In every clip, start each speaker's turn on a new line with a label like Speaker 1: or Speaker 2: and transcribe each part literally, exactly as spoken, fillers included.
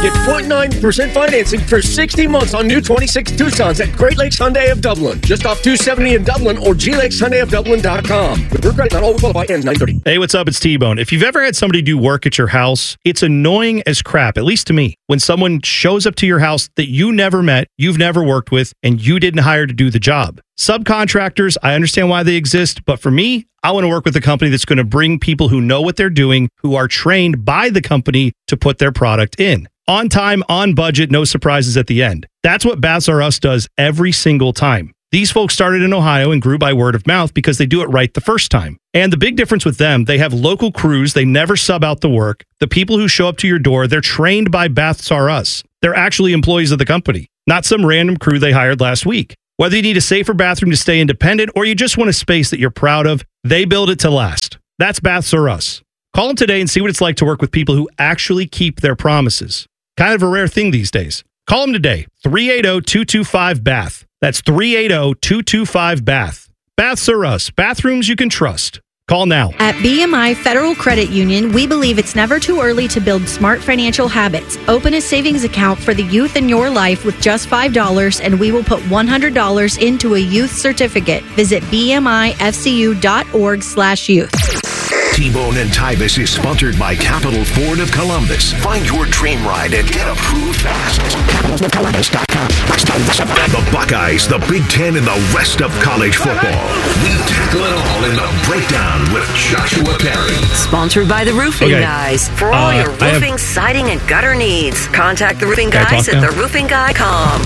Speaker 1: Get zero point nine percent financing for sixty months on new twenty-six Tucsons at Great Lakes Hyundai of Dublin. Just off two seventy in Dublin or G Lakes Hyundai of Dublin dot com. With your credit, not all will qualify. Ends nine thirty.
Speaker 2: Hey, what's up? It's T-Bone. If you've ever had somebody do work at your house, it's annoying as crap, at least to me, when someone shows up to your house that you never met, you've never worked with, and you didn't hire to do the job. Subcontractors, I understand why they exist, but for me, I want to work with a company that's going to bring people who know what they're doing, who are trained by the company to put their product in. On time, on budget, no surprises at the end. That's what Baths R Us does every single time. These folks started in Ohio and grew by word of mouth because they do it right the first time. And the big difference with them, they have local crews. They never sub out the work. The people who show up to your door, they're trained by Baths R Us. They're actually employees of the company, not some random crew they hired last week. Whether you need a safer bathroom to stay independent or you just want a space that you're proud of, they build it to last. That's Baths R Us. Call them today and see what it's like to work with people who actually keep their promises. Kind of a rare thing these days. Call them today, three eight zero, two two five, B A T H. That's three eight zero, two two five, B A T H. Baths R Us, bathrooms you can trust. Call now.
Speaker 3: At B M I Federal Credit Union, we believe it's never too early to build smart financial habits. Open a savings account for the youth in your life with just five dollars, and we will put one hundred dollars into a youth certificate. Visit bmifcu.org slash youth.
Speaker 4: T-Bone and Tybus is sponsored by Capital Ford of Columbus. Find your dream ride and get approved fast. capital columbus dot com. The Buckeyes, the Big Ten, and the rest of college football. We tackle it all in the breakdown with Joshua Perry.
Speaker 5: Sponsored by the Roofing
Speaker 2: Okay.
Speaker 5: Guys. For all
Speaker 2: Uh,
Speaker 5: your
Speaker 2: I have-
Speaker 5: roofing, siding, and gutter needs, contact the Roofing
Speaker 2: Can I
Speaker 5: Guys
Speaker 2: talk
Speaker 5: at
Speaker 2: now?
Speaker 5: the roofing guy dot com.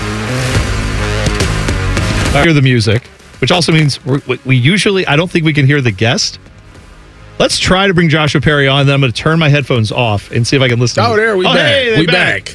Speaker 2: I hear the music, which also means we're, we usually, I don't think we can hear the guest. Let's try to bring Joshua Perry on, then I'm going to turn my headphones off and see if I can listen.
Speaker 6: Oh,
Speaker 2: to
Speaker 6: there we
Speaker 2: oh,
Speaker 6: back.
Speaker 2: Hey, they're
Speaker 6: we back.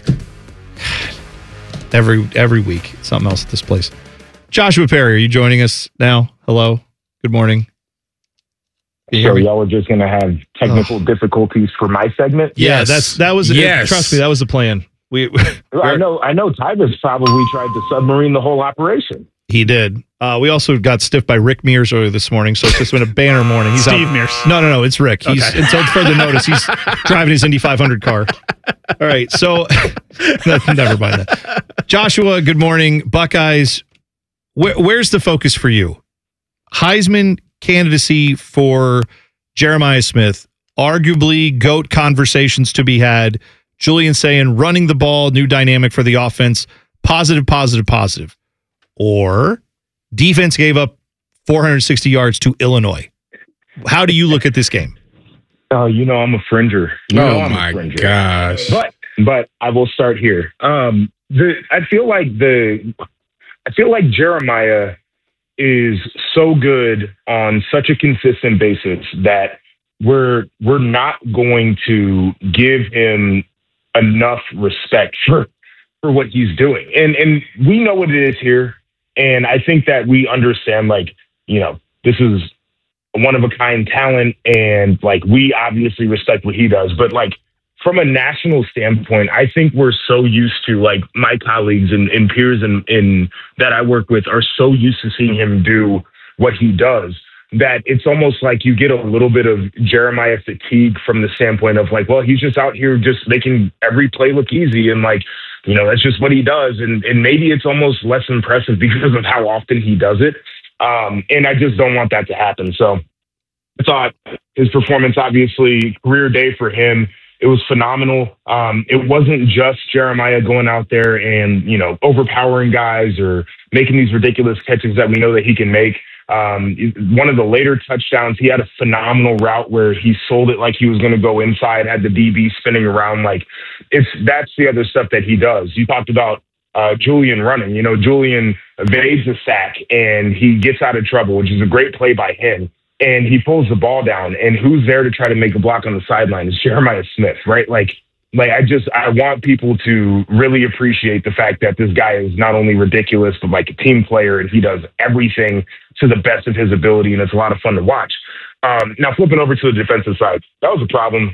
Speaker 2: Every every week, something else at this place. Joshua Perry, are you joining us now? Hello. Good morning. Can you hear
Speaker 7: So
Speaker 2: me?
Speaker 7: y'all are just going to have technical difficulties for my segment?
Speaker 2: Yeah,
Speaker 6: Yes.
Speaker 2: that's that was
Speaker 6: Yes.
Speaker 2: trust me, that was the plan. We,
Speaker 7: I know. I know. Tybus probably tried to submarine the whole operation.
Speaker 2: he did. Uh, we also got stiffed by Rick Mears earlier this morning, so it's just been a banner morning. He's
Speaker 8: Steve
Speaker 2: out.
Speaker 8: Mears.
Speaker 2: No, no, no, it's Rick. He's
Speaker 8: Okay.
Speaker 2: until further notice, he's driving his Indy five hundred car. All right, so never mind that. Joshua, good morning. Buckeyes, where, where's the focus for you? Heisman candidacy for Jeremiah Smith, arguably GOAT conversations to be had. Julian saying running the ball, new dynamic for the offense, positive, positive, positive. Or defense gave up four hundred sixty yards to Illinois. How do you look at this game?
Speaker 7: Oh, you know I'm a fringer. You know
Speaker 6: Oh
Speaker 7: I'm a
Speaker 6: my
Speaker 7: fringer.
Speaker 6: gosh.
Speaker 7: But but I will start here. Um, the I feel like the I feel like Jeremiah is so good on such a consistent basis that we're we're not going to give him enough respect for for what he's doing. And and we know what it is here. And I think that we understand, like, you know, this is one of a kind talent, and like we obviously respect what he does. But like from a national standpoint, I think we're so used to, like, my colleagues and, and peers in, in that I work with are so used to seeing him do what he does that it's almost like you get a little bit of Jeremiah fatigue from the standpoint of like, well, he's just out here just making every play look easy, and like, you know, that's just what he does. And and maybe it's almost less impressive because of how often he does it. Um, and I just don't want that to happen. So I thought his performance, obviously, career day for him. It was phenomenal. Um, it wasn't just Jeremiah going out there and, you know, overpowering guys or making these ridiculous catches that we know that he can make. Um, one of the later touchdowns, he had a phenomenal route where he sold it like he was going to go inside, had the D B spinning around. Like, it's that's the other stuff that he does. You talked about uh, Julian running. You know, Julian evades a sack and he gets out of trouble, which is a great play by him. And he pulls the ball down, and who's there to try to make a block on the sideline is Jeremiah Smith, right? Like, like I just I want people to really appreciate the fact that this guy is not only ridiculous, but like a team player, and he does everything to the best of his ability, and it's a lot of fun to watch. Um, now, flipping over to the defensive side, that was a problem.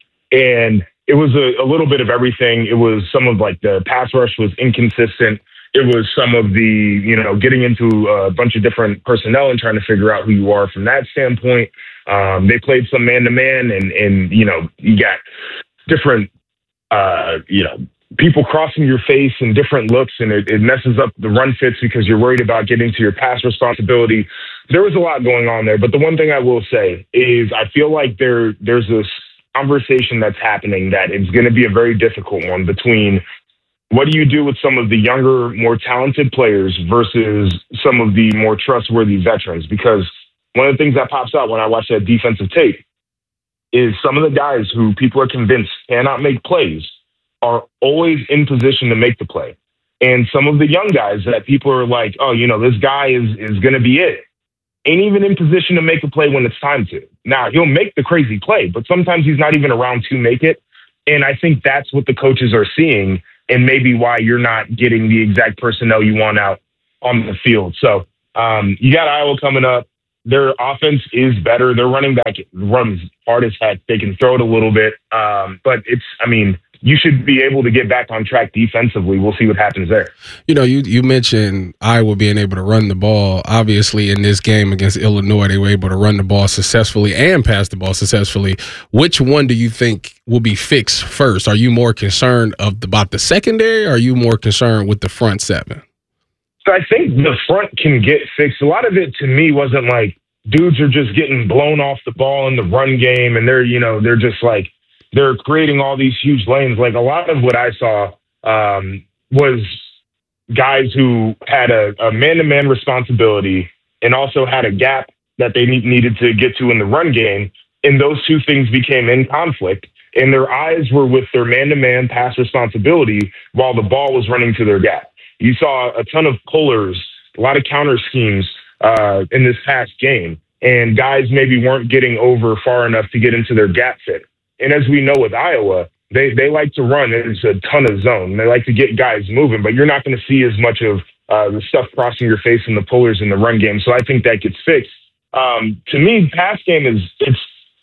Speaker 7: And it was a, a little bit of everything. It was some of like the pass rush was inconsistent. It was some of the, you know, getting into a bunch of different personnel and trying to figure out who you are from that standpoint. Um, they played some man to man, and, and, you know, you got different uh, you know, people crossing your face and different looks, and it, it messes up the run fits because you're worried about getting to your pass responsibility. There was a lot going on there. But the one thing I will say is I feel like there there's this conversation that's happening that it's going to be a very difficult one between what do you do with some of the younger, more talented players versus some of the more trustworthy veterans? Because one of the things that pops out when I watch that defensive tape is some of the guys who people are convinced cannot make plays are always in position to make the play. And some of the young guys that people are like, oh, you know, this guy is, is going to be it, ain't even in position to make a play when it's time to. Now, he'll make the crazy play, but sometimes he's not even around to make it. And I think that's what the coaches are seeing, and maybe why you're not getting the exact personnel you want out on the field. So um, you got Iowa coming up. Their offense is better. Their running back runs hard as heck. They can throw it a little bit. Um, but it's, I mean, you should be able to get back on track defensively. We'll see what happens there.
Speaker 6: You know, you you mentioned Iowa being able to run the ball. Obviously, in this game against Illinois, they were able to run the ball successfully and pass the ball successfully. Which one do you think will be fixed first? Are you more concerned of about the secondary, or are you more concerned with the front seven?
Speaker 7: So I think the front can get fixed. A lot of it to me wasn't like dudes are just getting blown off the ball in the run game, and they're, you know, they're just like, they're creating all these huge lanes. Like a lot of what I saw um, was guys who had a, a man-to-man responsibility and also had a gap that they need, needed to get to in the run game. And those two things became in conflict. And their eyes were with their man-to-man pass responsibility while the ball was running to their gap. You saw a ton of pullers, a lot of counter schemes uh, in this past game. And guys maybe weren't getting over far enough to get into their gap fit. And as we know with Iowa, they, they like to run. There's a ton of zone. They like to get guys moving, but you're not going to see as much of uh, the stuff crossing your face in the pullers in the run game. So I think that gets fixed. Um, to me, pass game is it's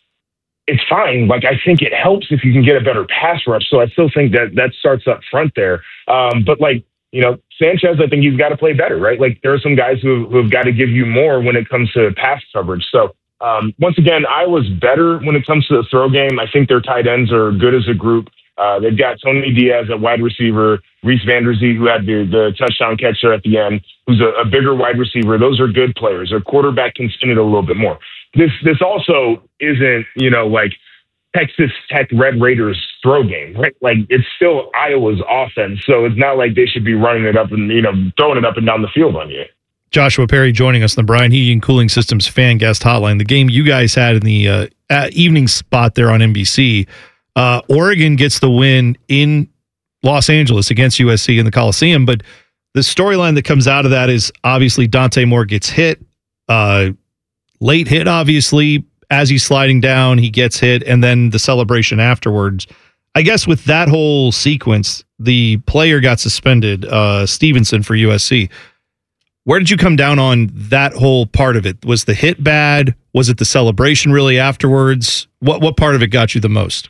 Speaker 7: it's fine. Like I think it helps if you can get a better pass rush. So I still think that that starts up front there. Um, but like you know, Sanchez, I think he's got to play better, right? Like there are some guys who, who have got to give you more when it comes to pass coverage. So. Um, once again, Iowa's better when it comes to the throw game. I think their tight ends are good as a group. Uh, they've got Tony Diaz at wide receiver, Reese Vanderzee, who had the, the touchdown catcher at the end, who's a, a bigger wide receiver. Those are good players. Their quarterback can spin it a little bit more. This this also isn't, you know, like Texas Tech Red Raiders throw game, right? Like it's still Iowa's offense. So it's not like they should be running it up and, you know, throwing it up and down the field on you.
Speaker 2: Joshua Perry joining us on the Brian Heating and Cooling Systems fan guest hotline. The game you guys had in the uh, uh, evening spot there on N B C, uh, Oregon gets the win in Los Angeles against U S C in the Coliseum. But the storyline that comes out of that is obviously Dante Moore gets hit, uh, late hit, obviously, as he's sliding down, he gets hit, and then the celebration afterwards. I guess with that whole sequence, the player got suspended, uh, Stevenson for U S C. Where did you come down on that whole part of it? Was the hit bad? Was it the celebration really afterwards? What what part of it got you the most?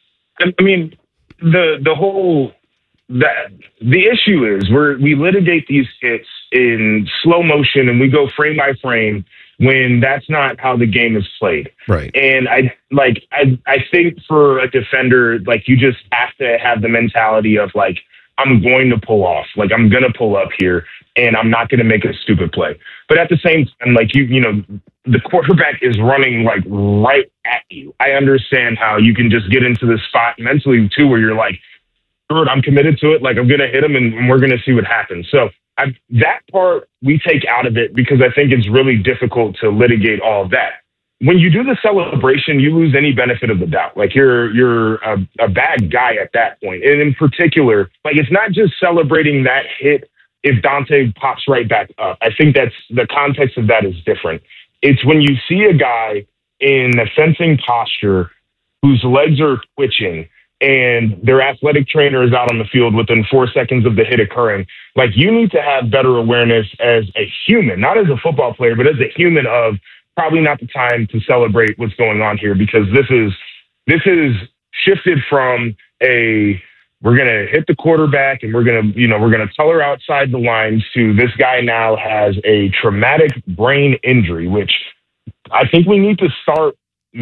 Speaker 7: I mean, the the whole that the issue is where we litigate these hits in slow motion and we go frame by frame when that's not how the game is played.
Speaker 2: Right.
Speaker 7: And I like I I think for a defender, like you just have to have the mentality of like, I'm going to pull off, like I'm going to pull up here and I'm not going to make a stupid play. But at the same time, like you, you know, the quarterback is running like right at you. I understand how you can just get into this spot mentally too, where you're like, sure, I'm committed to it. Like I'm going to hit him and, and we're going to see what happens. So I, that part we take out of it because I think it's really difficult to litigate all of that. When you do the celebration, you lose any benefit of the doubt. Like you're you're a, a bad guy at that point. And in particular, like it's not just celebrating that hit if Dante pops right back up. I think that's the context of that is different. It's when you see a guy in a fencing posture whose legs are twitching and their athletic trainer is out on the field within four seconds of the hit occurring. Like you need to have better awareness as a human, not as a football player, but as a human of probably not the time to celebrate what's going on here because this is this is shifted from a we're going to hit the quarterback and we're going to, you know, we're going to tell her outside the lines to this guy now has a traumatic brain injury, which I think we need to start not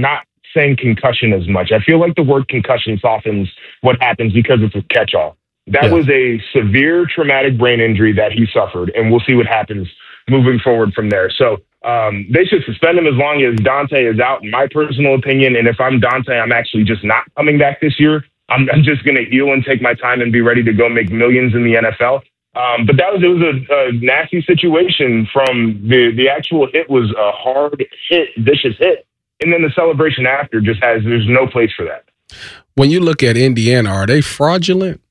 Speaker 7: saying concussion as much. I feel like the word concussion softens what happens because it's a catch-all. That yeah. was a severe traumatic brain injury that he suffered, and we'll see what happens moving forward from there. So um, they should suspend him as long as Dante is out, in my personal opinion. And if I'm Dante, I'm actually just not coming back this year. I'm, I'm just going to heal and take my time and be ready to go make millions in the N F L. Um, but that was it was a, a nasty situation. From the the actual hit was a hard hit, vicious hit, and then the celebration after just has there's no place for that.
Speaker 6: When you look at Indiana, are they fraudulent?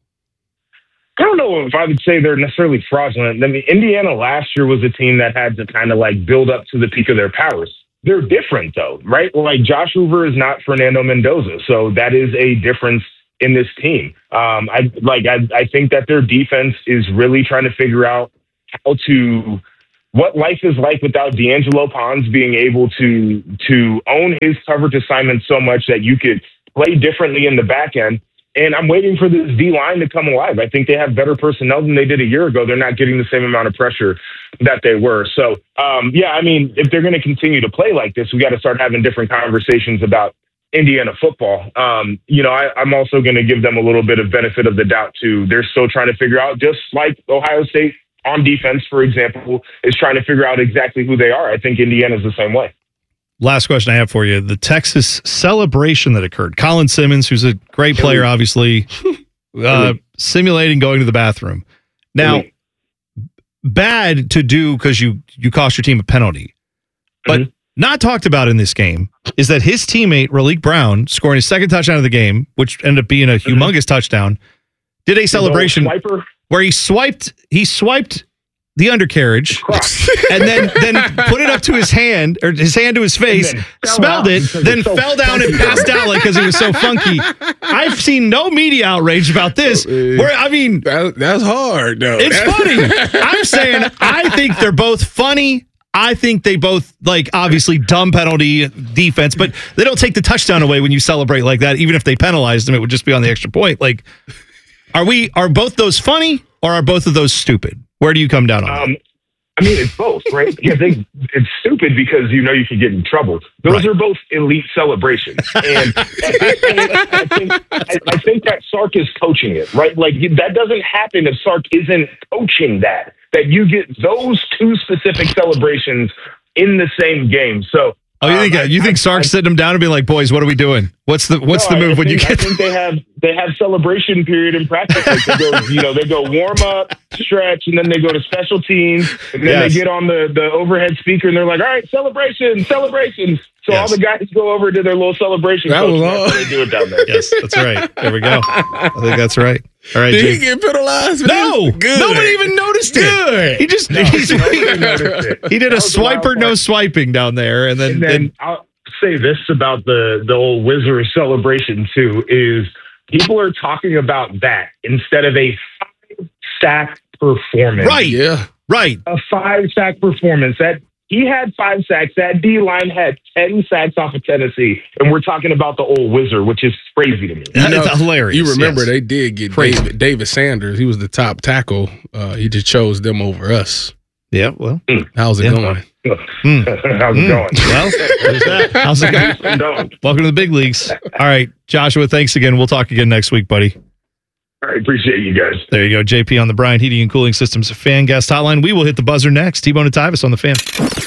Speaker 7: I don't know if I would say they're necessarily fraudulent. I mean, Indiana last year was a team that had to kind of like build up to the peak of their powers. They're different though, right? Like Josh Hoover is not Fernando Mendoza. So that is a difference in this team. Um, I like, I, I think that their defense is really trying to figure out how to, what life is like without D'Angelo Pons being able to, to own his coverage assignment so much that you could play differently in the back end. And I'm waiting for this D-line to come alive. I think they have better personnel than they did a year ago. They're not getting the same amount of pressure that they were. So, um, yeah, I mean, if they're going to continue to play like this, we got to start having different conversations about Indiana football. Um, you know, I, I'm also going to give them a little bit of benefit of the doubt, too. They're still trying to figure out, just like Ohio State on defense, for example, is trying to figure out exactly who they are. I think Indiana's the same way.
Speaker 2: Last question I have for you. The Texas celebration that occurred. Colin Simmons, who's a great player, obviously, uh, simulating going to the bathroom. Now, bad to do because you, you cost your team a penalty. But mm-hmm. not talked about in this game is that his teammate, Raleek Brown, scoring his second touchdown of the game, which ended up being a humongous mm-hmm. touchdown, did a celebration where he swiped, he swiped the undercarriage and then then put it up to his hand or his hand to his face, smelled it, then so fell down and passed out like because it was so funky. I've seen no media outrage about this. Where I mean,
Speaker 6: that, that's hard. No,
Speaker 2: it's funny. I'm saying I think they're both funny. I think they both, like, obviously dumb penalty defense, but they don't take the touchdown away when you celebrate like that. Even if they penalized them, it would just be on the extra point. Like, are we? Are both those funny or are both of those stupid? Where do you come down on
Speaker 7: um,
Speaker 2: that?
Speaker 7: I mean, it's both, right? Yeah, they, it's stupid because you know you could get in trouble. Those right. are both elite celebrations. And I, I, think, I, I think that Sark is coaching it, right? Like, that doesn't happen if Sark isn't coaching that, that you get those two specific celebrations in the same game. So,
Speaker 2: Oh, you think um, you I, think Sark's I, sitting them down and be like, "Boys, what are we doing? What's the what's no, the move
Speaker 7: I
Speaker 2: when
Speaker 7: think,
Speaker 2: you get?"
Speaker 7: I think they have they have celebration period in practice. Like they go, you know, they go warm up, stretch, and then they go to special teams, and then yes. they get on the, the overhead speaker, and they're like, "All right, celebration, celebration." So yes. all the guys go over to their little celebration.
Speaker 6: That was all.
Speaker 7: They do it down there.
Speaker 2: Yes, that's right. There we go. I think that's right. All right,
Speaker 6: did
Speaker 2: Jake.
Speaker 6: he get penalized?
Speaker 2: No,
Speaker 6: good.
Speaker 2: Nobody even noticed it.
Speaker 6: Good.
Speaker 2: He just
Speaker 7: no,
Speaker 2: he's,
Speaker 7: nobody noticed it.
Speaker 2: He did a swiper no swiping down there, and then.
Speaker 7: And then,
Speaker 2: then
Speaker 7: I'll say this about the the old Wizard celebration too is people are talking about that instead of a five sack performance.
Speaker 2: Right. Yeah. Right.
Speaker 7: A five sack performance. That he had five sacks. That D line had ten sacks off of Tennessee, and we're talking about the old Wizard, which is crazy to me.
Speaker 2: That you know, is hilarious.
Speaker 6: You remember
Speaker 2: yes.
Speaker 6: they did get David, David Sanders. He was the top tackle. Uh, he just chose them over us.
Speaker 2: Yeah. Well,
Speaker 7: mm.
Speaker 6: how's it
Speaker 2: yeah.
Speaker 6: going?
Speaker 7: Mm. How's it
Speaker 2: mm.
Speaker 7: going?
Speaker 2: Well, there's that. How's it going? Welcome to the big leagues. All right, Joshua, thanks again. We'll talk again next week, buddy.
Speaker 7: All right, appreciate you guys.
Speaker 2: There you go. J P on the Bryant Heating and Cooling Systems Fan Guest Hotline. We will hit the buzzer next. T-Bone and Tyvis on the Fan.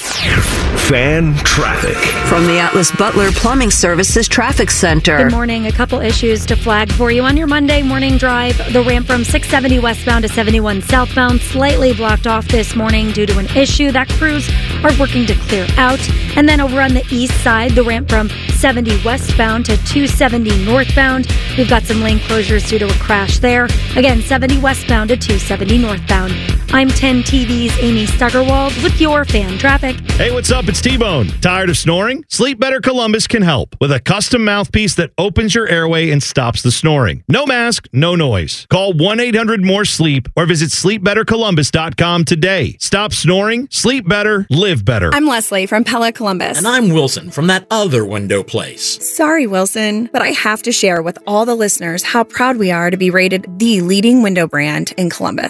Speaker 4: Fan traffic.
Speaker 5: From the Atlas Butler Plumbing Services Traffic Center.
Speaker 3: Good morning. A couple issues to flag for you on your Monday morning drive. The ramp from six seventy westbound to seventy-one southbound slightly blocked off this morning due to an issue that crews are working to clear out. And then over on the east side, the ramp from seventy westbound to two seventy northbound. We've got some lane closures due to a crash there. Again, seventy westbound to two seventy northbound. I'm ten T V's Amy Stuggerwald with your fan traffic.
Speaker 2: Hey, what's up? It's T-Bone. Tired of snoring? Sleep Better Columbus can help with a custom mouthpiece that opens your airway and stops the snoring. No mask, no noise. Call one eight hundred more sleep or visit sleep better columbus dot com today. Stop snoring, sleep better, live better.
Speaker 8: I'm Leslie from Pella Columbus.
Speaker 9: And I'm Wilson from that other window place.
Speaker 8: Sorry, Wilson, but I have to share with all the listeners how proud we are to be rated the leading window brand in Columbus.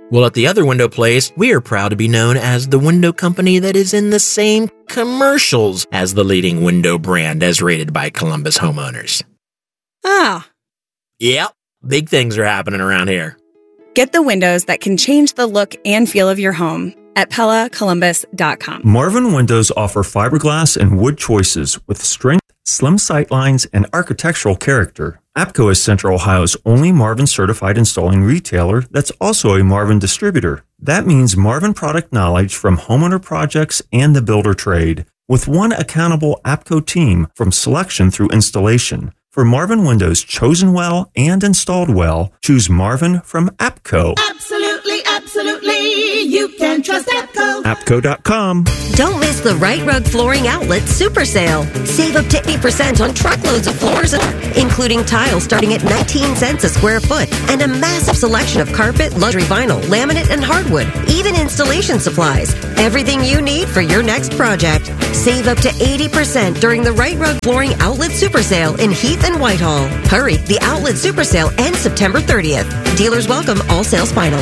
Speaker 9: Well, at the other window place, we are proud to be known as the window company that is in the same commercials as the leading window brand as rated by Columbus homeowners.
Speaker 8: Ah.
Speaker 9: Yep, big things are happening around here.
Speaker 8: Get the windows that can change the look and feel of your home at Pella Columbus dot com.
Speaker 10: Marvin Windows offer fiberglass and wood choices with strength, slim sightlines, and architectural character. APCO is Central Ohio's only Marvin-certified installing retailer that's also a Marvin distributor. That means Marvin product knowledge from homeowner projects and the builder trade, with one accountable APCO team from selection through installation. For Marvin Windows chosen well and installed well, choose Marvin from APCO.
Speaker 11: Absolutely, absolutely. You can trust APCO.
Speaker 10: APCO dot com.
Speaker 12: Don't miss the Right Rug Flooring Outlet Super Sale. Save up to eighty percent on truckloads of floors, including tile starting at nineteen cents a square foot, and a massive selection of carpet, luxury vinyl, laminate, and hardwood, even installation supplies. Everything you need for your next project. Save up to eighty percent during the Right Rug Flooring Outlet Super Sale in Heath and Whitehall. Hurry, the Outlet Super Sale ends September thirtieth. Dealers welcome, all sales final.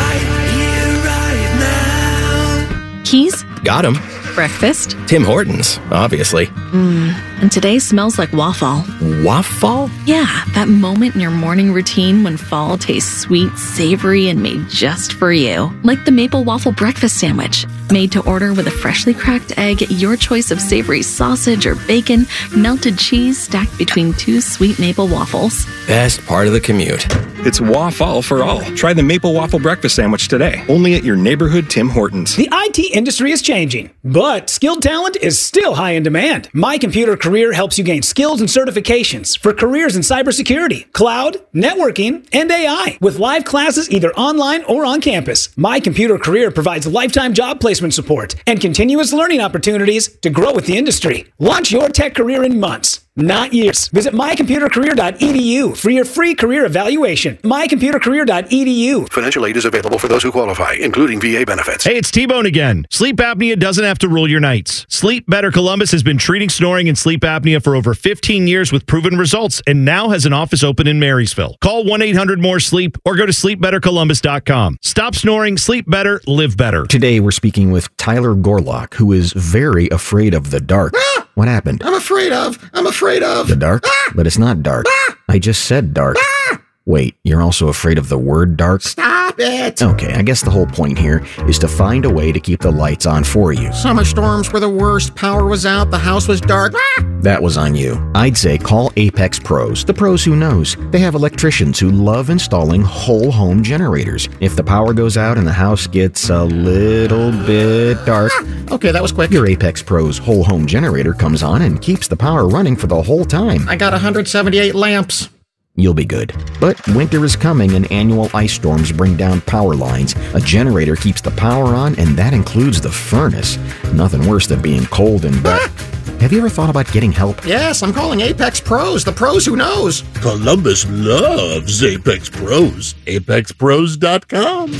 Speaker 13: Keys?
Speaker 14: Got him.
Speaker 13: Breakfast?
Speaker 14: Tim Hortons, obviously.
Speaker 13: Mmm. And today smells like waffle.
Speaker 14: Waffle?
Speaker 13: Yeah, that moment in your morning routine when fall tastes sweet, savory, and made just for you. Like the maple waffle breakfast sandwich. Made to order with a freshly cracked egg, your choice of savory sausage or bacon, melted cheese stacked between two sweet maple waffles.
Speaker 14: Best part of the commute.
Speaker 15: It's waffle for all. Try the maple waffle breakfast sandwich today. Only at your neighborhood Tim Hortons.
Speaker 16: The I T industry is changing, but skilled talent is still high in demand. My Computer Career helps you gain skills and certifications for careers in cybersecurity, cloud, networking, and A I. With live classes either online or on campus, My Computer Career provides lifetime job placement support and continuous learning opportunities to grow with the industry. Launch your tech career in months, not years. Visit my computer career dot e d u for your free career evaluation. my computer career dot e d u.
Speaker 4: Financial aid is available for those who qualify, including V A benefits.
Speaker 2: Hey, it's T-Bone again. Sleep apnea doesn't have to rule your nights. Sleep Better Columbus has been treating snoring and sleep apnea for over fifteen years with proven results and now has an office open in Marysville. Call one eight hundred more sleep or go to sleep better columbus dot com. Stop snoring, sleep better, live better.
Speaker 17: Today we're speaking with Tyler Gorlock, who is very afraid of the dark. Ah! What happened?
Speaker 18: I'm afraid of. I'm afraid of.
Speaker 17: The dark?
Speaker 18: Ah!
Speaker 17: But it's not dark.
Speaker 18: Ah!
Speaker 17: I just said dark.
Speaker 18: Ah!
Speaker 17: Wait, you're also afraid of the word dark?
Speaker 18: Stop it.
Speaker 17: Okay, I guess the whole point here is to find a way to keep the lights on for you.
Speaker 18: Summer storms were the worst. Power was out. The house was dark. Ah!
Speaker 17: That was on you. I'd say call Apex Pros, the pros who knows. They have electricians who love installing whole home generators. If the power goes out and the house gets a little bit dark,
Speaker 18: ah! Okay, that was quick.
Speaker 17: Your Apex Pros whole home generator comes on and keeps the power running for the whole time.
Speaker 18: I got one hundred seventy-eight lamps.
Speaker 17: You'll be good. But winter is coming and annual ice storms bring down power lines. A generator keeps the power on, and that includes the furnace. Nothing worse than being cold and wet. Have you ever thought about getting help?
Speaker 18: Yes, I'm calling Apex Pros, the pros who knows.
Speaker 19: Columbus loves Apex Pros. apex pros dot com.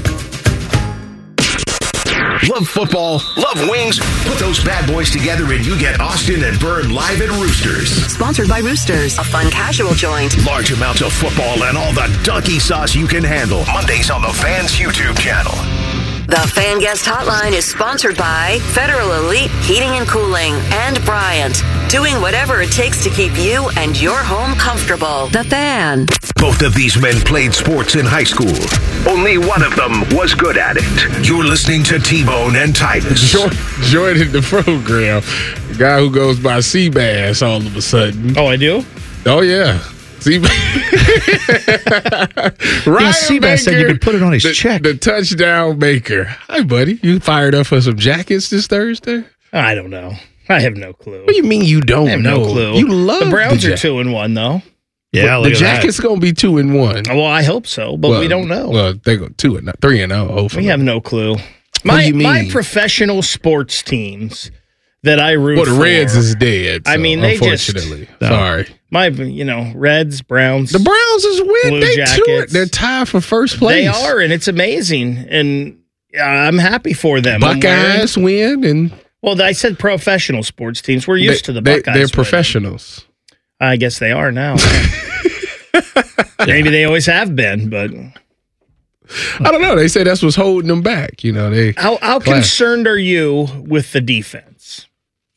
Speaker 4: Love football, love wings? Put those bad boys together and you get Austin and Byrne live at Roosters.
Speaker 5: Sponsored by Roosters, a fun casual joint.
Speaker 4: Large amounts of football and all the donkey sauce you can handle. Mondays on the Fans YouTube channel.
Speaker 5: The Fan Guest Hotline is sponsored by Federal Elite Heating and Cooling and Bryant, doing whatever it takes to keep you and your home comfortable. The Fan.
Speaker 4: Both of these men played sports in high school. Only one of them was good at it. You're listening to T-Bone and Titus.
Speaker 6: Joining the program, the guy who goes by Seabass all of a sudden.
Speaker 2: Oh, I do?
Speaker 6: Oh, yeah. Seabass.
Speaker 2: Yeah, Seabass said you could put it on his
Speaker 6: the,
Speaker 2: check.
Speaker 6: The touchdown maker. Hi, buddy. You fired up for some jackets this Thursday?
Speaker 2: I don't know. I have no clue.
Speaker 6: What do you mean you don't
Speaker 2: I have
Speaker 6: know?
Speaker 2: no clue.
Speaker 6: You love
Speaker 2: the Browns
Speaker 6: the
Speaker 2: are two and one though.
Speaker 6: Yeah, the jacket's gonna be two and one.
Speaker 2: Well, I hope so, but
Speaker 6: well,
Speaker 2: we don't know.
Speaker 6: Well, they go two and three and oh. Hopefully,
Speaker 2: we have no clue.
Speaker 6: What
Speaker 2: My
Speaker 6: do you mean?
Speaker 2: my professional sports teams that I root
Speaker 6: well, the
Speaker 2: for.
Speaker 6: Reds is dead. So,
Speaker 2: I mean, they
Speaker 6: unfortunately,
Speaker 2: just,
Speaker 6: sorry.
Speaker 2: My, you know, Reds, Browns.
Speaker 6: The Browns is win.
Speaker 2: Blue
Speaker 6: They
Speaker 2: Jackets.
Speaker 6: two, they're tied for first place.
Speaker 2: They are, and it's amazing, and I'm happy for them.
Speaker 6: Buckeyes win, and
Speaker 2: well, I said professional sports teams. We're used
Speaker 6: they,
Speaker 2: to the
Speaker 6: they,
Speaker 2: Buckeyes.
Speaker 6: They're
Speaker 2: winning.
Speaker 6: professionals.
Speaker 2: I guess they are now. Maybe they always have been, but
Speaker 6: I don't know. They say that's what's holding them back. You know, they.
Speaker 20: How how
Speaker 6: class.
Speaker 20: concerned are you with the defense?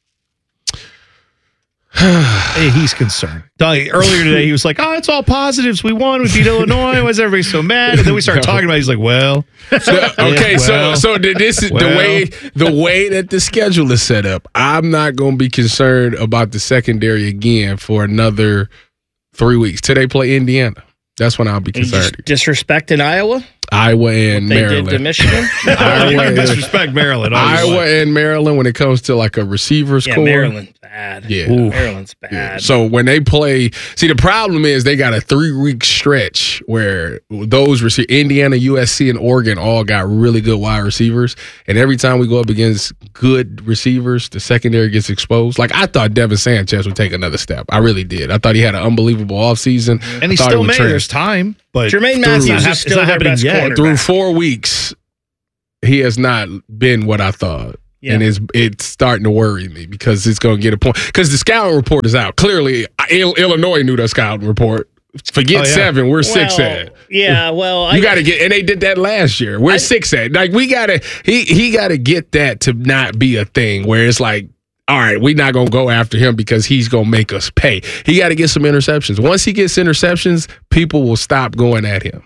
Speaker 2: Hey, he's concerned. Earlier today, he was like, "Oh, it's all positives. We won. We beat Illinois. Why is everybody so mad?" And then we started talking about it. He's like, "Well,
Speaker 6: so, okay,
Speaker 2: yeah, well,
Speaker 6: so so this is
Speaker 2: well.
Speaker 6: the way the way that the schedule is set up. I'm not going to be concerned about the secondary again for another three weeks till they play Indiana. That's when I'll be concerned.
Speaker 20: Disrespecting Iowa?
Speaker 6: Iowa and
Speaker 20: what they
Speaker 6: Maryland.
Speaker 20: did to Michigan?
Speaker 6: Iowa and,
Speaker 2: disrespect Maryland.
Speaker 6: Iowa and Maryland when it comes to like a receivers
Speaker 20: yeah,
Speaker 6: core.
Speaker 20: Maryland's bad.
Speaker 6: Yeah.
Speaker 20: Ooh. Maryland's bad.
Speaker 6: Yeah. So when they play, see the problem is they got a three week stretch where those receive Indiana, U S C, and Oregon all got really good wide receivers, and every time we go up against good receivers, the secondary gets exposed. Like I thought Devin Sanchez would take another step. I really did. I thought he had an unbelievable offseason,
Speaker 2: and he still made it. There's time, but
Speaker 20: Jermaine Matthews is still their best cornerback.
Speaker 6: Through four weeks, he has not been what I thought. Yeah. And it's it's starting to worry me because it's going to get a point. Because the scouting report is out. Clearly, Illinois knew the scouting report. Forget oh, yeah. seven, we're well, six at.
Speaker 20: Yeah, well,
Speaker 6: you got to get, and they did that last year. We're I, six at. Like we got to, he he got to get that to not be a thing where it's like, all right, we're not going to go after him because he's going to make us pay. He got to get some interceptions. Once he gets interceptions, people will stop going at him.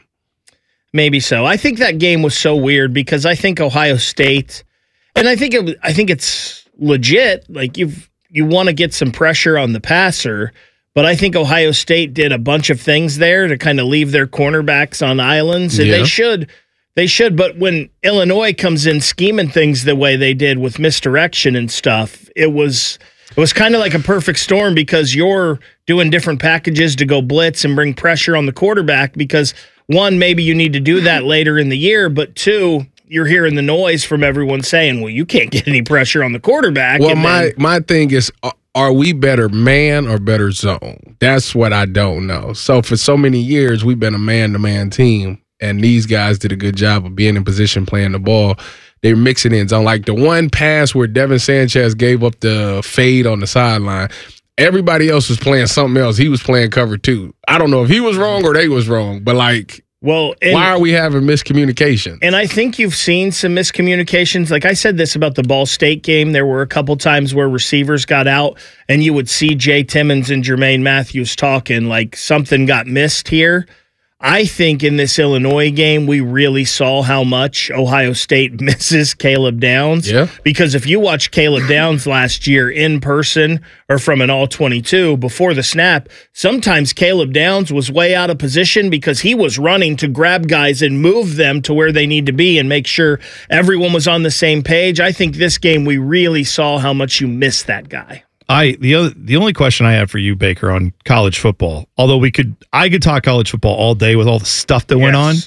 Speaker 20: Maybe so. I think that game was so weird because I think Ohio State, and I think it, I think it's legit. Like you've you want to get some pressure on the passer, but I think Ohio State did a bunch of things there to kind of leave their cornerbacks on islands, and yeah. they should. They should, but when Illinois comes in scheming things the way they did with misdirection and stuff, it was it was kind of like a perfect storm because you're doing different packages to go blitz and bring pressure on the quarterback because, one, maybe you need to do that later in the year, but two, you're hearing the noise from everyone saying, well, you can't get any pressure on the quarterback.
Speaker 6: Well,
Speaker 20: and
Speaker 6: my,
Speaker 20: then,
Speaker 6: my thing is, are we better man or better zone? That's what I don't know. So for so many years, we've been a man-to-man team. And these guys did a good job of being in position, playing the ball. They're mixing in zone. Like the one pass where Devin Sanchez gave up the fade on the sideline, everybody else was playing something else. He was playing cover two. I don't know if he was wrong or they was wrong, but like,
Speaker 20: well, and,
Speaker 6: why are we having miscommunication?
Speaker 20: And I think you've seen some miscommunications. Like I said this about the Ball State game. There were a couple times where receivers got out and you would see Jay Timmons and Jermaine Matthews talking like something got missed here. I think in this Illinois game, we really saw how much Ohio State misses Caleb Downs.
Speaker 6: Yeah.
Speaker 20: Because if you watch Caleb Downs last year in person or from an all twenty-two before the snap, sometimes Caleb Downs was way out of position because he was running to grab guys and move them to where they need to be and make sure everyone was on the same page. I think this game, we really saw how much you miss that guy.
Speaker 2: I the other the only question I have for you, Baker, on college football, although we could I could talk college football all day with all the stuff that yes. went on.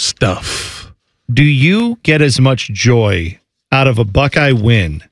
Speaker 6: Stuff.
Speaker 2: Do you get as much joy out of a Buckeye win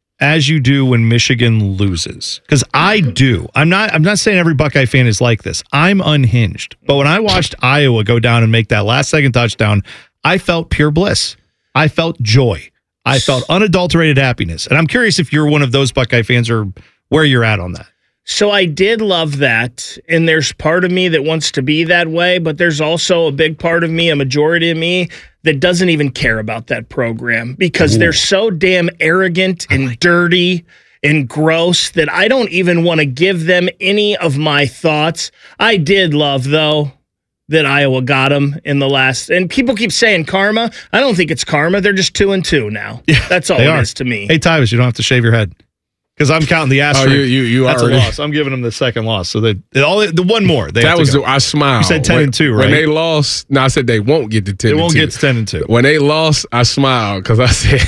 Speaker 2: as you do when Michigan loses? Because I do. I'm not I'm not saying every Buckeye fan is like this. I'm unhinged. But when I watched Iowa go down and make that last second touchdown, I felt pure bliss. I felt joy. I felt unadulterated happiness. And I'm curious if you're one of those Buckeye fans or where you're at on that.
Speaker 20: So I did love that. And there's part of me that wants to be that way, but there's also a big part of me, a majority of me, that doesn't even care about that program because Ooh. They're so damn arrogant and like dirty and gross that I don't even want to give them any of my thoughts. I did love, though, that Iowa got them in the last, and people keep saying karma. I don't think it's karma. They're just two and two now. Yeah, that's all it are. is to me.
Speaker 2: Hey, Tyvus, you don't have to shave your head because I'm counting the asterisk.
Speaker 6: Oh, you, you, you
Speaker 2: that's
Speaker 6: already.
Speaker 2: a loss. I'm giving them the second loss. So they all the one more. They
Speaker 6: that was the, I smiled.
Speaker 2: You said ten
Speaker 6: when,
Speaker 2: and two, right?
Speaker 6: When they lost, no, I said they won't get to ten.
Speaker 2: They won't
Speaker 6: and two.
Speaker 2: get to ten and two.
Speaker 6: When they lost, I smiled because I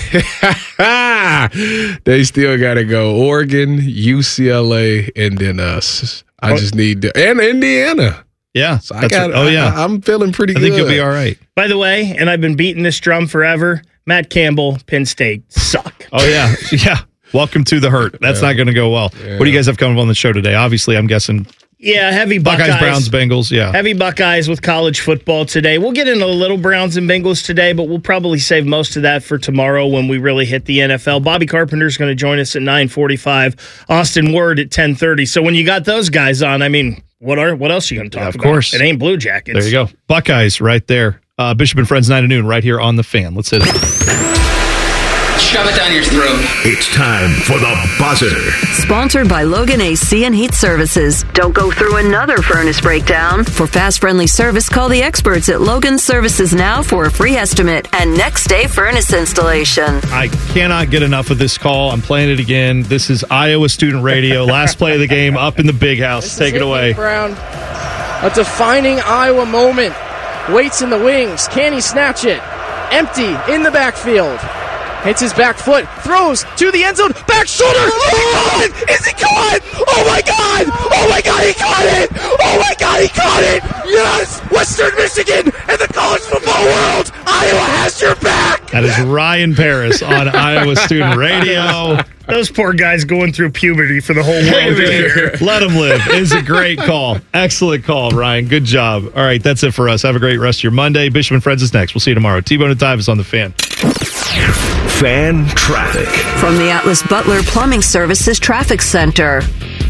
Speaker 6: said they still got to go Oregon, U C L A, and then us. I just need to, and Indiana.
Speaker 2: Yeah.
Speaker 6: So I got, oh, yeah. I, I'm feeling pretty
Speaker 2: I
Speaker 6: good.
Speaker 2: I think you'll be all right.
Speaker 20: By the way, and I've been beating this drum forever, Matt Campbell, Penn State, suck.
Speaker 2: Oh, yeah. Yeah. Welcome to the hurt. That's yeah. not going to go well. Yeah. What do you guys have coming up on the show today? Obviously, I'm guessing.
Speaker 20: Yeah, heavy Buckeyes.
Speaker 2: Buckeyes, Browns, Bengals, yeah.
Speaker 20: Heavy Buckeyes with college football today. We'll get into a little Browns and Bengals today, but we'll probably save most of that for tomorrow when we really hit the N F L. Bobby Carpenter's going to join us at nine forty-five. Austin Word at ten thirty. So when you got those guys on, I mean, what are what else are you going to talk
Speaker 2: yeah, of
Speaker 20: about?
Speaker 2: Of course.
Speaker 20: It ain't Blue Jackets.
Speaker 2: There you go. Buckeyes right there. Uh, Bishop and Friends, nine to noon, right here on The Fan. Let's hit it.
Speaker 21: Shove it down your throat.
Speaker 4: It's time for the buzzer.
Speaker 5: Sponsored by Logan A C and Heat Services. Don't go through another furnace breakdown. For fast, friendly service, call the experts at Logan Services now for a free estimate and next day furnace installation.
Speaker 2: I cannot get enough of this call. I'm playing it again. This is Iowa Student Radio. Last play of the game up in the big house.
Speaker 22: This
Speaker 2: Take it away.
Speaker 22: Brown, a defining Iowa moment. Waits in the wings. Can he snatch it? Empty in the backfield. Hits his back foot, throws to the end zone, back shoulder. Oh, is he caught? Oh my God! Oh my God, he caught it! Oh my God, he caught it! Yes! Western Michigan and the college football world, Iowa has your back!
Speaker 2: That is Ryan Paris on Iowa Student Radio.
Speaker 20: Those poor guys going through puberty for the whole world to hear.
Speaker 2: Let them live. It is a great call. Excellent call, Ryan. Good job. All right, that's it for us. Have a great rest of your Monday. Bishop and Friends is next. We'll see you tomorrow. T-Bone and Tyvis on The Fan.
Speaker 4: Fan traffic.
Speaker 5: From the Atlas Butler Plumbing Services Traffic Center.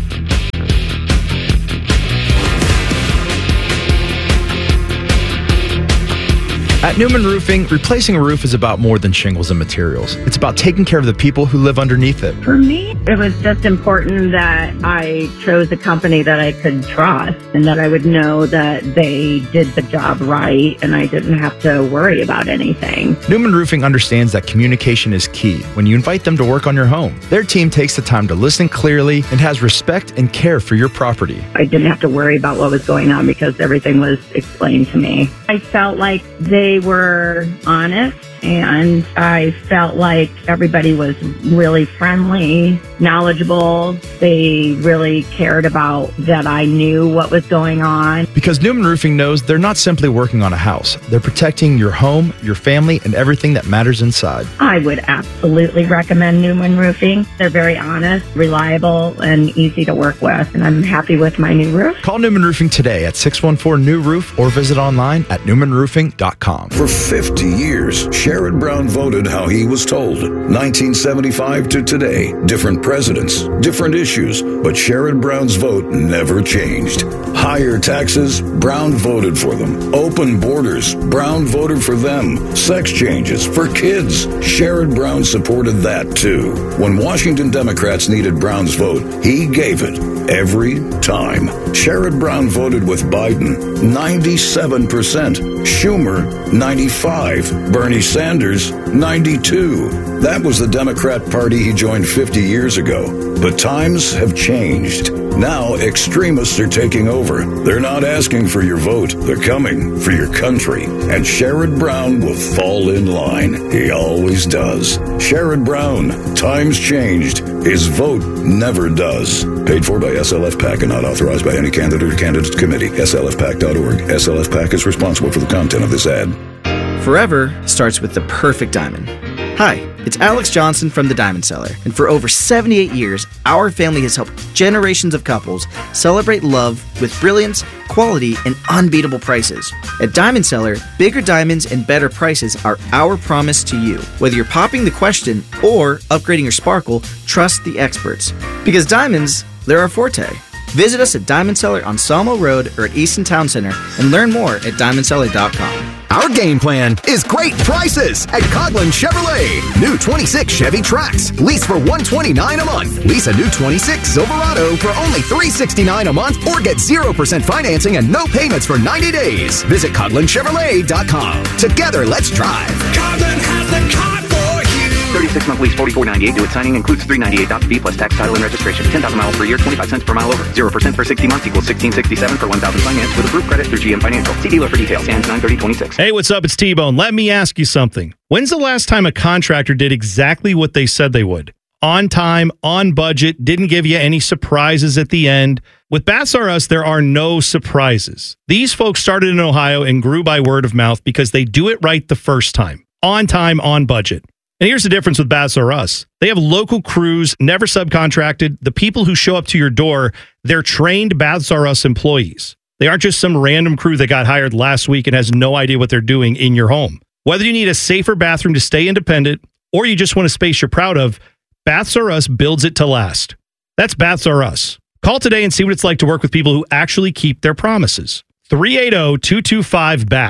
Speaker 23: At Newman Roofing, replacing a roof is about more than shingles and materials. It's about taking care of the people who live underneath it.
Speaker 24: For me, it was just important that I chose a company that I could trust and that I would know that they did the job right and I didn't have to worry about anything.
Speaker 23: Newman Roofing understands that communication is key when you invite them to work on your home. Their team takes the time to listen clearly and has respect and care for your property.
Speaker 24: I didn't have to worry about what was going on because everything was explained to me. I felt like they were honest and I felt like everybody was really friendly, knowledgeable. They really cared about that I knew what was going on.
Speaker 23: Because Newman Roofing knows they're not simply working on a house. They're protecting your home, your family, and everything that matters inside.
Speaker 24: I would absolutely recommend Newman Roofing. They're very honest, reliable, and easy to work with, and I'm happy with my new roof.
Speaker 23: Call Newman Roofing today at six one four new roof or visit online at newman roofing dot com.
Speaker 4: For fifty years, Sherrod Brown voted how he was told. nineteen seventy-five to today, different presidents, different issues, but Sherrod Brown's vote never changed. Higher taxes, Brown voted for them. Open borders, Brown voted for them. Sex changes for kids, Sherrod Brown supported that too. When Washington Democrats needed Brown's vote, he gave it every time. Sherrod Brown voted with Biden, ninety-seven percent. Schumer, ninety-five. Bernie Sanders, ninety-two. That was the Democrat Party he joined fifty years ago. But times have changed. Now extremists are taking over. They're not asking for your vote. They're coming for your country. And Sherrod Brown will fall in line. He always does. Sherrod Brown, times changed. His vote never does. Paid for by S L F PAC and not authorized by any candidate or candidate committee. S L F pac dot org. S L F PAC is responsible for the content of this ad.
Speaker 25: Forever starts with the perfect diamond. Hi, it's Alex Johnson from The Diamond Seller, and for over seventy-eight years, our family has helped generations of couples celebrate love with brilliance, quality, and unbeatable prices. At Diamond Seller, bigger diamonds and better prices are our promise to you. Whether you're popping the question or upgrading your sparkle, trust the experts. Because diamonds, they're our forte. Visit us at Diamond Seller on Sawmill Road or at Easton Town Center and learn more at diamond seller dot com.
Speaker 26: Our game plan is great prices at Coghlan Chevrolet. New twenty-six Chevy Trax, lease for one hundred twenty-nine dollars a month. Lease a new twenty-six Silverado for only three hundred sixty-nine dollars a month or get zero percent financing and no payments for ninety days. Visit Coghlan Chevrolet dot com. Together, let's drive.
Speaker 11: Coghlan has the car for you.
Speaker 27: thirty-six month lease, forty-four ninety-eight. Due at signing includes three hundred ninety-eight dollars fee plus tax, title, and registration. ten thousand miles per year, twenty-five cents per mile over. zero percent for sixty months equals sixteen sixty-seven for one thousand finance with approved credit through G M Financial. See dealer for details. Stands nine thirty twenty-six.
Speaker 2: Hey, what's up? It's T-Bone. Let me ask you something. When's the last time a contractor did exactly what they said they would? On time, on budget, didn't give you any surprises at the end. With Baths R Us, there are no surprises. These folks started in Ohio and grew by word of mouth because they do it right the first time. On time, on budget. And here's the difference with Baths R Us. They have local crews, never subcontracted. The people who show up to your door, they're trained Baths R Us employees. They aren't just some random crew that got hired last week and has no idea what they're doing in your home. Whether you need a safer bathroom to stay independent or you just want a space you're proud of, Baths R Us builds it to last. That's Baths R Us. Call today and see what it's like to work with people who actually keep their promises. three eight zero, two two five, B A T H.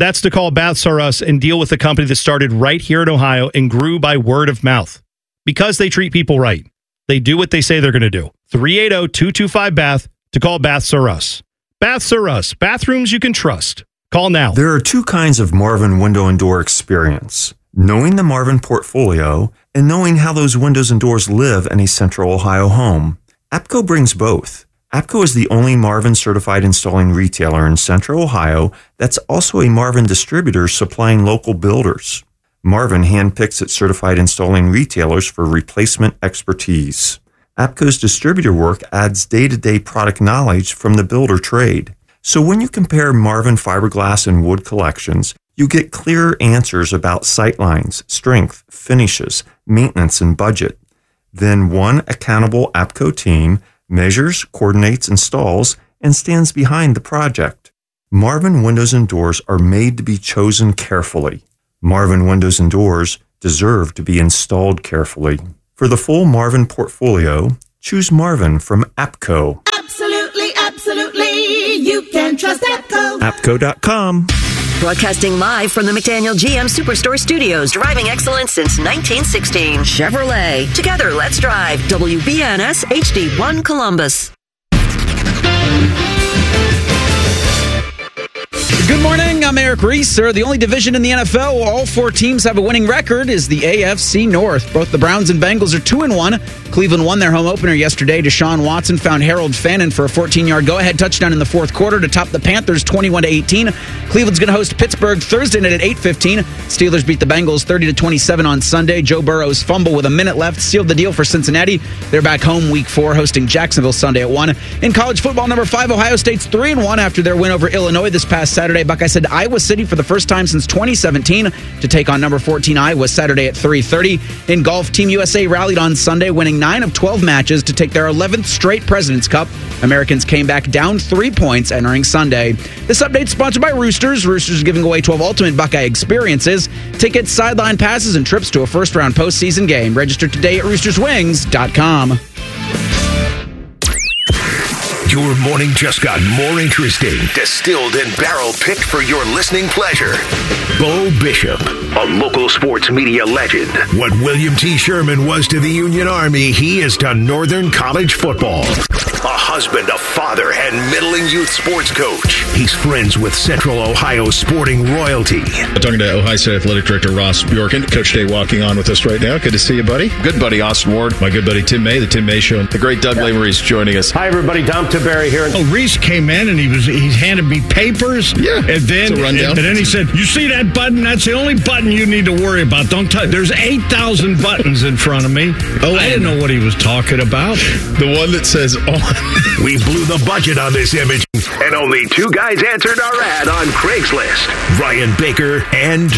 Speaker 2: That's to call Baths R Us and deal with a company that started right here in Ohio and grew by word of mouth. Because they treat people right. They do what they say they're going to do. three eight zero, two two five, B A T H to call Baths R Us. Baths R Us. Bathrooms you can trust. Call now.
Speaker 1: There are two kinds of Marvin window and door experience. Knowing the Marvin portfolio and knowing how those windows and doors live in a Central Ohio home. APCO brings both. APCO is the only Marvin certified installing retailer in Central Ohio that's also a Marvin distributor supplying local builders. Marvin handpicks its certified installing retailers for replacement expertise. APCO's distributor work adds day-to-day product knowledge from the builder trade. So when you compare Marvin fiberglass and wood collections, you get clearer answers about sightlines, strength, finishes, maintenance, and budget. Then one accountable APCO team measures, coordinates, installs, and stands behind the project. Marvin windows and doors are made to be chosen carefully. Marvin windows and doors deserve to be installed carefully. For the full Marvin portfolio, choose Marvin from APCO.
Speaker 11: Absolutely, absolutely. You can trust APCO.
Speaker 1: APCO dot com.
Speaker 5: Broadcasting live from the McDaniel G M Superstore Studios. Driving excellence since nineteen sixteen. Chevrolet. Together, let's drive. W B N S H D one Columbus.
Speaker 3: Good morning, I'm Eric Reeser. The only division in the N F L where all four teams have a winning record is the A F C North. Both the Browns and Bengals are two and one. Cleveland won their home opener yesterday. Deshaun Watson found Harold Fannin for a fourteen-yard go-ahead touchdown in the fourth quarter to top the Panthers twenty-one to eighteen. Cleveland's going to host Pittsburgh Thursday night at eight fifteen. Steelers beat the Bengals thirty to twenty-seven on Sunday. Joe Burrow's fumble with a minute left sealed the deal for Cincinnati. They're back home week four, hosting Jacksonville Sunday at one. In college football, number five, Ohio State's three and one after their win over Illinois this past Saturday. Buckeyes head to Iowa City for the first time since twenty seventeen to take on number fourteen Iowa Saturday at three thirty. In golf, Team U S A rallied on Sunday, winning nine of twelve matches to take their eleventh straight President's Cup. Americans came back down three points entering Sunday. This update is sponsored by Roosters. Roosters is giving away twelve ultimate Buckeye experiences, tickets, sideline passes, and trips to a first-round postseason game. Register today at roosters wings dot com.
Speaker 4: Your morning just got more interesting. Distilled and barrel picked for your listening pleasure. Bo Bishop, a local sports media legend. What William T. Sherman was to the Union Army, he is to Northern College football. A husband, a father, and middling youth sports coach. He's friends with Central Ohio sporting royalty.
Speaker 7: I'm talking to Ohio State Athletic Director Ross Bjorken. Coach Day walking on with us right now. Good to see you, buddy. Good buddy, Austin Ward. My good buddy, Tim May, the Tim May Show. The great Doug Lamery joining us.
Speaker 8: Hi, everybody. Dom Tiberi here. Oh, Reese came in and he was he handed me papers.
Speaker 7: Yeah.
Speaker 8: And then, and, and then he said, you see that button? That's the only button you need to worry about. Don't touch. There's eight thousand buttons in front of me. Oh, I didn't know what he was talking about.
Speaker 7: The one that says on.
Speaker 4: We blew the budget on this image, and only two guys answered our ad on Craigslist. Ryan Baker and,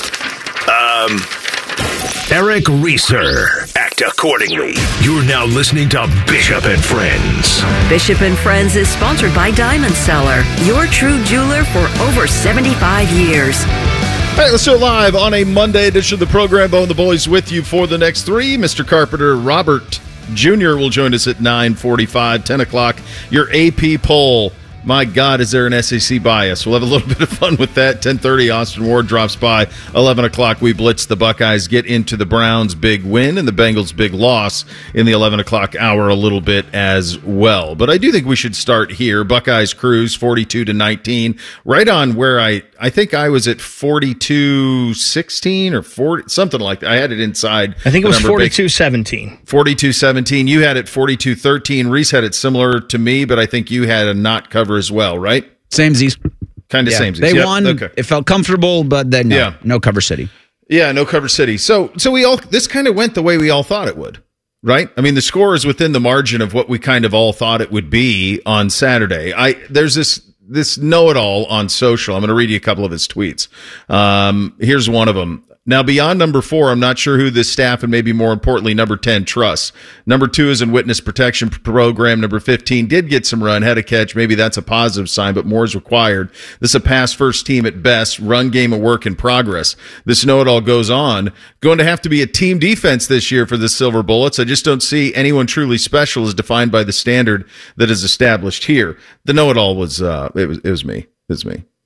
Speaker 4: um, Eric Reeser. Act accordingly. You're now listening to Bishop and Friends.
Speaker 5: Bishop and Friends is sponsored by Diamond Seller, your true jeweler for over seventy-five years.
Speaker 9: All right, let's do it live on a Monday edition of the program. Bo and the boys with you for the next three. Mister Carpenter, Robert Junior will join us at nine forty-five, ten o'clock. Your A P poll. My God, is there an S E C bias? We'll have a little bit of fun with that. ten thirty, Austin Ward drops by. eleven o'clock, we blitz the Buckeyes, get into the Browns' big win and the Bengals' big loss in the eleven o'clock hour a little bit as well. But I do think we should start here. Buckeyes cruise forty-two to nineteen, right on where I, I think I was at forty-two sixteen or forty, something like that. I had it inside.
Speaker 20: I think it was forty-two seventeen.
Speaker 9: forty-two seventeen. You had it forty-two thirteen. Reese had it similar to me, but I think you had a not cover as well, right?
Speaker 3: Samesies.
Speaker 9: Kind of
Speaker 3: yeah,
Speaker 9: samesies.
Speaker 3: They
Speaker 9: yep.
Speaker 3: won.
Speaker 9: Okay.
Speaker 3: It felt comfortable, but then no,
Speaker 9: yeah.
Speaker 3: no cover city.
Speaker 9: Yeah, no cover city. So so we all this kind of went the way we all thought it would, right? I mean, the score is within the margin of what we kind of all thought it would be on Saturday. I there's this this know-it-all on social. I'm going to read you a couple of his tweets. Um, here's one of them. Now, beyond number four, I'm not sure who this staff and maybe more importantly, number ten trusts. Number two is in witness protection program. Number fifteen did get some run, had a catch. Maybe that's a positive sign, but more is required. This is a pass first team at best. Run game a work in progress. This know-it-all goes on. Going to have to be a team defense this year for the Silver Bullets. I just don't see anyone truly special as defined by the standard that is established here. The know-it-all was, uh, it was, it was me. It was me.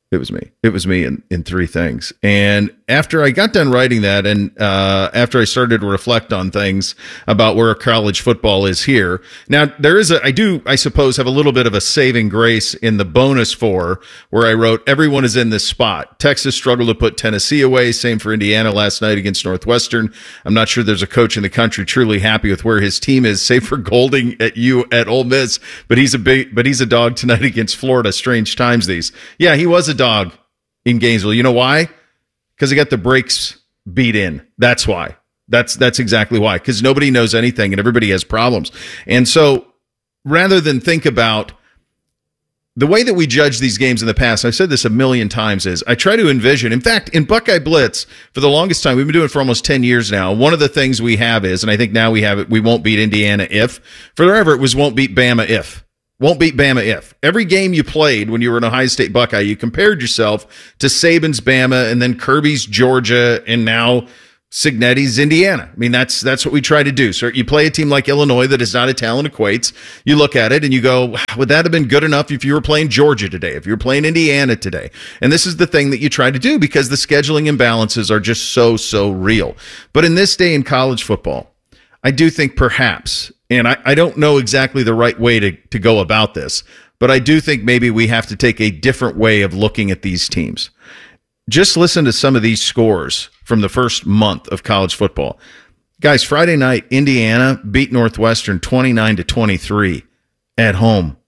Speaker 9: It was me. It was me in, in three things. And after I got done writing that, and uh, after I started to reflect on things about where college football is here, now there is a, I do, I suppose, have a little bit of a saving grace in the bonus for where I wrote, everyone is in this spot. Texas struggled to put Tennessee away. Same for Indiana last night against Northwestern. I'm not sure there's a coach in the country truly happy with where his team is, save for Golding at you at Ole Miss. But he's a big, but he's a dog tonight against Florida. Strange times these. Yeah, he was a dog in Gainesville. You know why? Because he got the brakes beat in. That's why. That's that's exactly why. Because nobody knows anything and everybody has problems. And so rather than think about the way that we judge these games in the past, I've said this a million times, is I try to envision, in fact, in Buckeye Blitz, for the longest time, we've been doing it for almost ten years now, one of the things we have is, and I think now we have it, we won't beat Indiana if, forever it was won't beat Bama if. Won't beat Bama if. Every game you played when you were an Ohio State Buckeye, you compared yourself to Saban's Bama and then Kirby's Georgia and now Cignetti's Indiana. I mean, that's that's what we try to do. So you play a team like Illinois that is not a talent equates. You look at it and you go, would that have been good enough if you were playing Georgia today, if you were playing Indiana today? And this is the thing that you try to do because the scheduling imbalances are just so, so real. But in this day in college football, I do think perhaps, and I, I don't know exactly the right way to, to go about this, but I do think maybe we have to take a different way of looking at these teams. Just listen to some of these scores from the first month of college football. Guys, Friday night, Indiana beat Northwestern twenty-nine to twenty-three at home.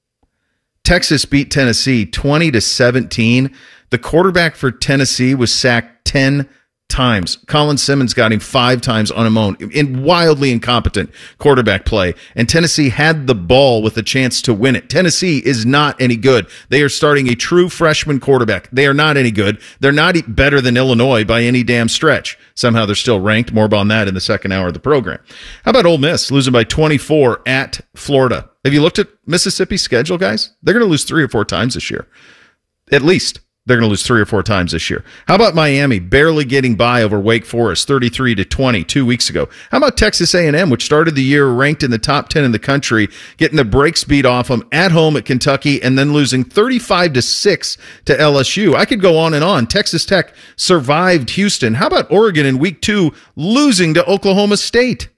Speaker 9: Texas beat Tennessee twenty to seventeen. The quarterback for Tennessee was sacked ten times. Colin Simmons got him five times on his own in wildly incompetent quarterback play. And Tennessee had the ball with a chance to win it. Tennessee is not any good. They are starting a true freshman quarterback. They are not any good. They're not better than Illinois by any damn stretch. Somehow they're still ranked. More on that in the second hour of the program. How about Ole Miss losing by twenty-four at Florida? Have you looked at Mississippi's schedule, guys? They're going to lose three or four times this year. At least. They're going to lose three or four times this year. How about Miami barely getting by over Wake Forest thirty-three to twenty two weeks ago? How about Texas A and M, which started the year ranked in the top ten in the country, getting the brakes beat off them at home at Kentucky and then losing thirty-five to six to L S U? I could go on and on. Texas Tech survived Houston. How about Oregon in week two losing to Oklahoma State?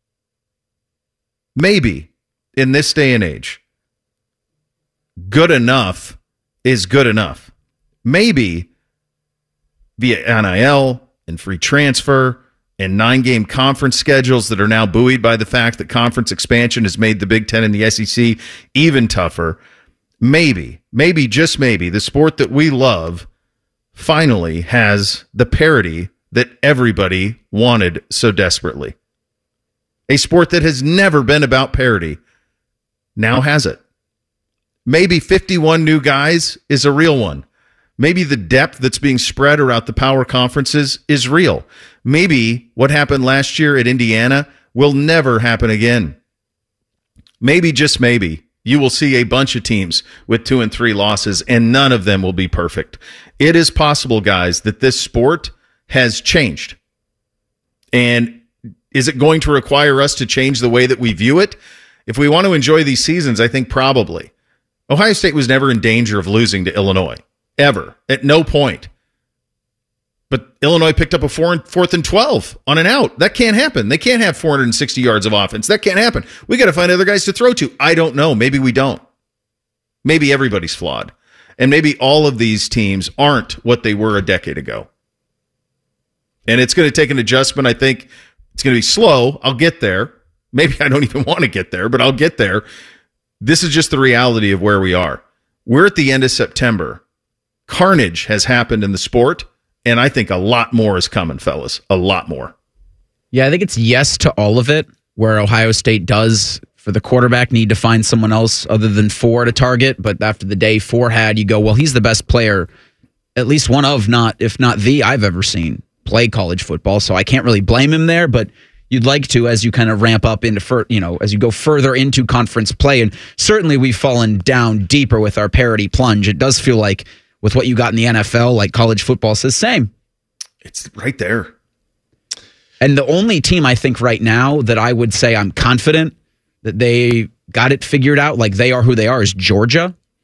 Speaker 9: Maybe in this day and age, good enough is good enough. Maybe via N I L and free transfer and nine-game conference schedules that are now buoyed by the fact that conference expansion has made the Big Ten and the S E C even tougher. Maybe, maybe, just maybe, the sport that we love finally has the parity that everybody wanted so desperately. A sport that has never been about parity now has it. Maybe fifty-one new guys is a real one. Maybe the depth that's being spread around the power conferences is real. Maybe what happened last year at Indiana will never happen again. Maybe, just maybe, you will see a bunch of teams with two and three losses, and none of them will be perfect. It is possible, guys, that this sport has changed. And is it going to require us to change the way that we view it? If we want to enjoy these seasons, I think probably. Ohio State was never in danger of losing to Illinois. Ever. At no point. But Illinois picked up a four, fourth and twelve on an out. That can't happen. They can't have four hundred sixty yards of offense. That can't happen. We got to find other guys to throw to. I don't know. Maybe we don't. Maybe everybody's flawed. And maybe all of these teams aren't what they were a decade ago. And it's going to take an adjustment. I think it's going to be slow. I'll get there. Maybe I don't even want to get there, but I'll get there. This is just the reality of where we are. We're at the end of September. Carnage has happened in the sport, and I think a lot more is coming, fellas. A lot more.
Speaker 3: Yeah, I think it's yes to all of it, where Ohio State does, for the quarterback, need to find someone else other than Four to target. But after the day Four had, you go, well, he's the best player, at least one of, not if not the, I've ever seen play college football. So I can't really blame him there, but you'd like to as you kind of ramp up into, fur, you know, as you go further into conference play. And certainly we've fallen down deeper with our parity plunge. It does feel like with what you got in the N F L, like college football says, same.
Speaker 9: It's right there.
Speaker 3: And the only team I think right now that I would say I'm confident that they got it figured out, like they are who they are, is Georgia.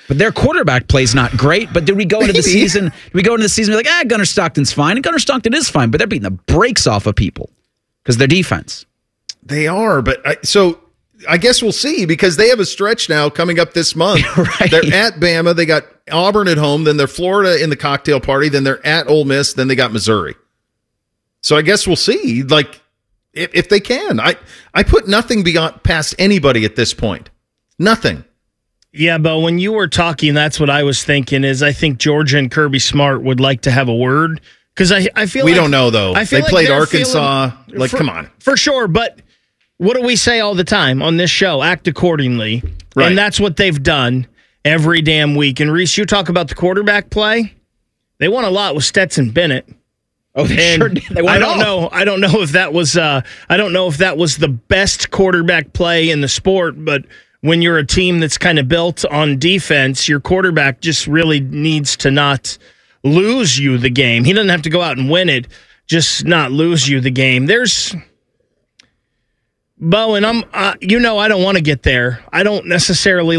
Speaker 3: But their quarterback play's not great. But did we go into the season? Did we go into the season like, ah, Gunnar Stockton's fine, and Gunnar Stockton is fine, but they're beating the brakes off of people because their defense.
Speaker 9: They are, but I, so I guess we'll see because they have a stretch now coming up this month.
Speaker 3: Right.
Speaker 9: They're at Bama, they got Auburn at home, then they're Florida in the cocktail party, then they're at Ole Miss, then they got Missouri. So I guess we'll see, like if, if they can. I I put nothing beyond past anybody at this point. Nothing.
Speaker 20: Yeah, but when you were talking, that's what I was thinking. Is I think Georgia and Kirby Smart would like to have a word because I I feel
Speaker 9: we
Speaker 20: like,
Speaker 9: don't know though.
Speaker 20: I feel
Speaker 9: they
Speaker 20: like
Speaker 9: played Arkansas.
Speaker 20: Feeling,
Speaker 9: like,
Speaker 20: for,
Speaker 9: come on,
Speaker 20: for sure. But what do we say all the time on this show? Act accordingly,
Speaker 9: right.
Speaker 20: And that's what they've done every damn week. And Reese, you talk about the quarterback play. They won a lot with Stetson Bennett.
Speaker 3: Oh, they
Speaker 20: and
Speaker 3: sure did. They won
Speaker 20: I
Speaker 3: it
Speaker 20: don't
Speaker 3: all.
Speaker 20: know. I don't know if that was. Uh, I don't know if that was the best quarterback play in the sport. But when you're a team that's kind of built on defense, your quarterback just really needs to not lose you the game. He doesn't have to go out and win it, just not lose you the game. There's. Bo, and I'm. Uh, you know, I don't want to get there. I don't necessarily